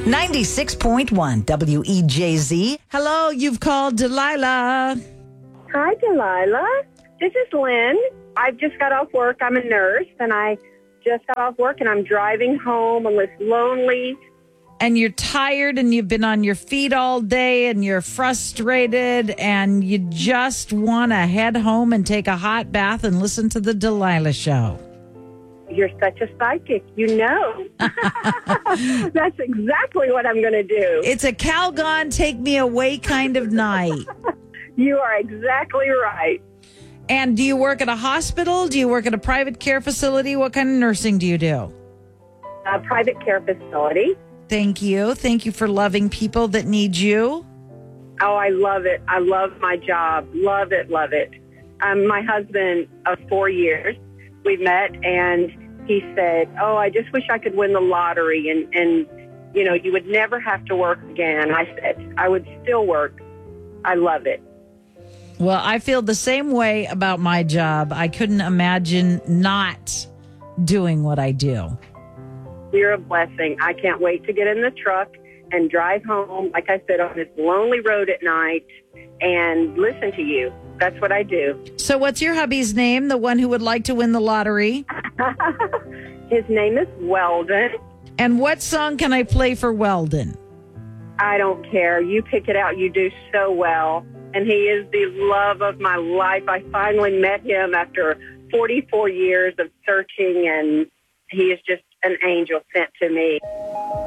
96.1 WEJZ. Hello, you've called Delilah. Hi, Delilah. This is Lynn. I just got off work. I'm a nurse, and I just got off work, and I'm driving home on this lonely. And you're tired and you've been on your feet all day and you're frustrated and you just want to head home and take a hot bath and listen to the Delilah Show. You're such a psychic. You know. That's exactly what I'm going to do. It's a Calgon, take me away kind of night. You are exactly right. And do you work at a hospital? Do you work at a private care facility? What kind of nursing do you do? A private care facility. Thank you. Thank you for loving people that need you. Oh, I love it. I love my job. Love it, love it. My husband of 4 years, we met, and he said, oh, I just wish I could win the lottery, and you know, you would never have to work again. I said, I would still work. I love it. Well, I feel the same way about my job. I couldn't imagine not doing what I do. You're a blessing. I can't wait to get in the truck and drive home, like I said, on this lonely road at night and listen to you. That's what I do. So what's your hubby's name, the one who would like to win the lottery? His name is Weldon. And what song can I play for Weldon? I don't care. You pick it out. You do so well. And he is the love of my life. I finally met him after 44 years of searching, and he is just an angel sent to me.